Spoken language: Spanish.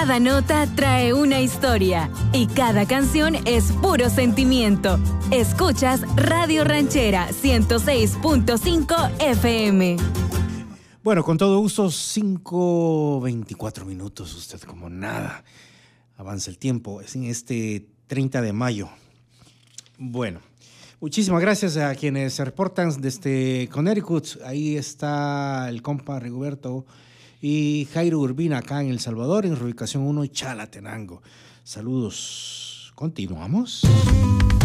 Cada nota trae una historia y cada canción es puro sentimiento. Escuchas Radio Ranchera 106.5 FM. Bueno, con todo gusto, 5:24 minutos, usted como nada. Avanza el tiempo, es en este 30 de mayo. Bueno, muchísimas gracias a quienes se reportan desde Connecticut. Ahí está el compa Rigoberto y Jairo Urbina acá en El Salvador, en reubicación 1 Chalatenango. Saludos. Continuamos.